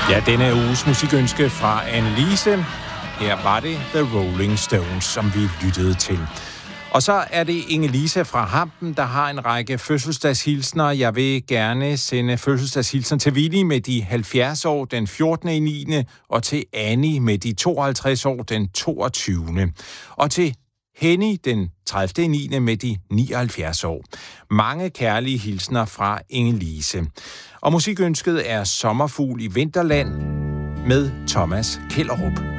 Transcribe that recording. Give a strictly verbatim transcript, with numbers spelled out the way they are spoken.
Ja, denne uges musikønske fra Annelise. Her var det The Rolling Stones, som vi lyttede til. Og så er det Inge-Lise fra Hampen, der har en række fødselsdagshilsner. Jeg vil gerne sende fødselsdagshilsner til Willy med de halvfjerds år den fjortende niende og til Annie med de tooghalvtreds år den toogtyvende og til Henny den tredivte niende med de nioghalvfjerds år. Mange kærlige hilsner fra Inge-Lise. Og musikønsket er Sommerfugl i Vinterland med Thomas Kellerup.